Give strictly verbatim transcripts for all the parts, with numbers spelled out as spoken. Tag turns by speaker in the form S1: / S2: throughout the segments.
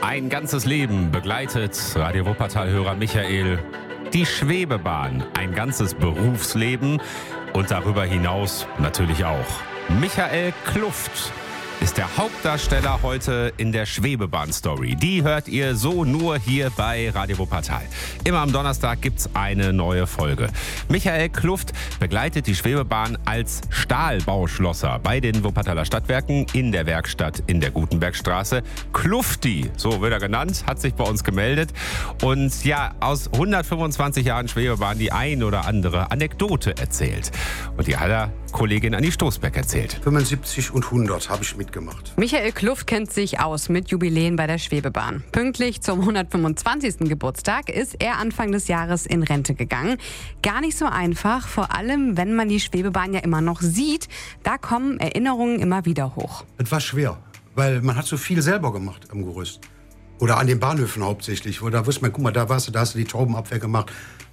S1: Ein ganzes Leben begleitet Radio Wuppertal-Hörer Michael die Schwebebahn. Ein ganzes Berufsleben und darüber hinaus natürlich auch. Michael Kluft ist der Hauptdarsteller heute in der Schwebebahn-Story. Die hört ihr so nur hier bei Radio Wuppertal. Immer am Donnerstag gibt's eine neue Folge. Michael Kluft begleitet die Schwebebahn als Stahlbauschlosser bei den Wuppertaler Stadtwerken in der Werkstatt in der Gutenbergstraße. Klufti, so wird er genannt, hat sich bei uns gemeldet. Und ja, aus hundertfünfundzwanzig Jahren Schwebebahn die ein oder andere Anekdote erzählt. Und die hat er Kollegin Anni Stoßbeck erzählt.
S2: fünfundsiebzig und hundert habe ich mitgemacht.
S3: Michael Kluft kennt sich aus mit Jubiläen bei der Schwebebahn. Pünktlich zum hundertfünfundzwanzigsten Geburtstag ist er Anfang des Jahres in Rente gegangen. Gar nicht so einfach, vor allem wenn man die Schwebebahn ja immer noch sieht. Da kommen Erinnerungen immer wieder hoch.
S2: Es war schwer, weil man hat so viel selber gemacht am Gerüst. Oder an den Bahnhöfen hauptsächlich. Wo da wusste man, guck mal, da warst du, da hast du die Taubenabwehr gemacht.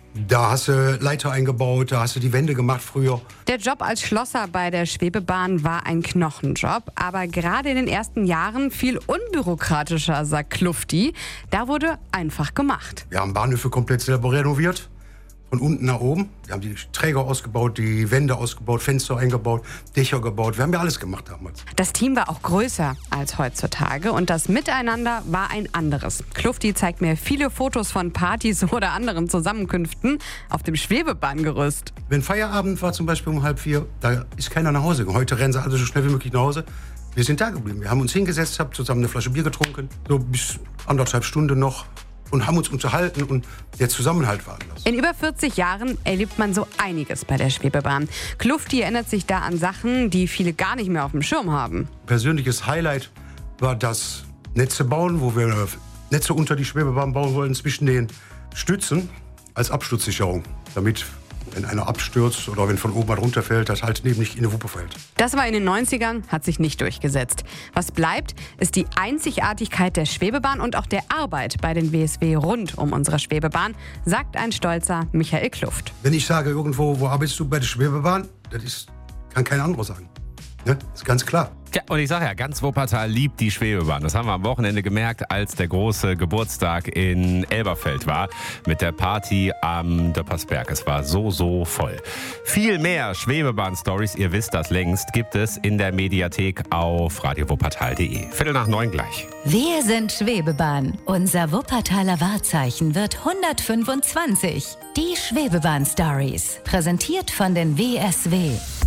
S2: Da hast du Leiter eingebaut, da hast du die Wände gemacht früher.
S3: Der Job als Schlosser bei der Schwebebahn war ein Knochenjob. Aber gerade in den ersten Jahren viel unbürokratischer, sagt Klufti. Da wurde einfach gemacht.
S2: Wir haben Bahnhöfe komplett selber renoviert. Von unten nach oben. Wir haben die Träger ausgebaut, die Wände ausgebaut, Fenster eingebaut, Dächer gebaut. Wir haben ja alles gemacht damals.
S3: Das Team war auch größer als heutzutage und das Miteinander war ein anderes. Klufti zeigt mir viele Fotos von Partys oder anderen Zusammenkünften auf dem Schwebebahngerüst.
S2: Wenn Feierabend war, zum Beispiel um halb vier, da ist keiner nach Hause gegangen. Heute rennen sie alle so schnell wie möglich nach Hause. Wir sind da geblieben. Wir haben uns hingesetzt, haben zusammen eine Flasche Bier getrunken, so bis anderthalb Stunden noch. Und haben uns unterhalten und der Zusammenhalt war anders.
S3: In über vierzig Jahren erlebt man so einiges bei der Schwebebahn. Klufti erinnert sich da an Sachen, die viele gar nicht mehr auf dem Schirm haben.
S2: Persönliches Highlight war das Netze bauen, wo wir Netze unter die Schwebebahn bauen wollten, zwischen den Stützen als Absturzsicherung, damit, wenn einer abstürzt oder wenn von oben was runterfällt, das halt neben nicht in eine Wuppe fällt.
S3: Das war in den neunzigern, hat sich nicht durchgesetzt. Was bleibt, ist die Einzigartigkeit der Schwebebahn und auch der Arbeit bei den W S W rund um unsere Schwebebahn, sagt ein stolzer Michael Kluft.
S2: Wenn ich sage irgendwo, wo arbeitest du bei der Schwebebahn, das ist, kann kein anderer sagen. Ne? Das ist ganz klar.
S1: Ja, und ich sage ja, ganz Wuppertal liebt die Schwebebahn. Das haben wir am Wochenende gemerkt, als der große Geburtstag in Elberfeld war mit der Party am Döppersberg. Es war so, so voll. Viel mehr Schwebebahn-Stories, ihr wisst das längst, gibt es in der Mediathek auf radio wuppertal punkt de. Viertel nach neun gleich.
S4: Wir sind Schwebebahn. Unser Wuppertaler Wahrzeichen wird hundertfünfundzwanzig. Die Schwebebahn-Stories. Präsentiert von den W S W.